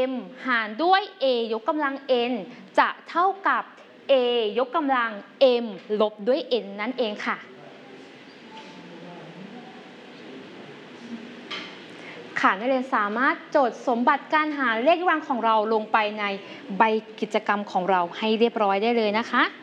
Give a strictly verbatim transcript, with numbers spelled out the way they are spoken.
m หารด้วย a ยกกำลัง n จะเท่ากับ a ยกกำลัง m ลบด้วย n นั่นเองค่ะค่ะนักเรียนสามารถจดสมบัติการหาเลขกำลังของเราลงไปในใบกิจกรรมของเราให้เรียบร้อยได้เลยนะคะ